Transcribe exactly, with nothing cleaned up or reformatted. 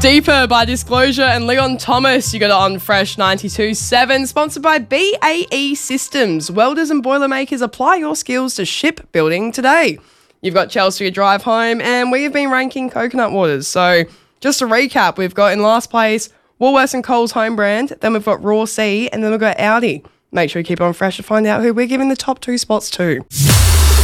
Deeper by Disclosure and Leon Thomas. You got it on Fresh ninety-two point seven, sponsored by B A E Systems. Welders and Boilermakers, apply your skills to shipbuilding today. You've got Chelsea drive home, and we have been ranking coconut waters. So just to recap, we've got in last place Woolworths and Coles home brand, then we've got Raw Sea, and then we've got Audi. Make sure you keep on Fresh to find out who we're giving the top two spots to.